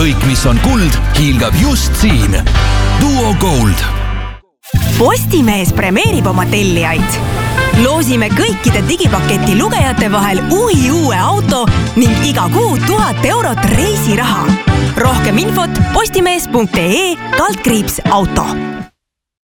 kõik, mis on kuld, hiilgab just siin. Duo Gold. Postimees premeerib oma tellijaid. Loosime kõikide digipaketi lugejate vahel uue auto ning iga kuu 1000 eurot reisiraha. Rohkem infot postimees.ee/auto.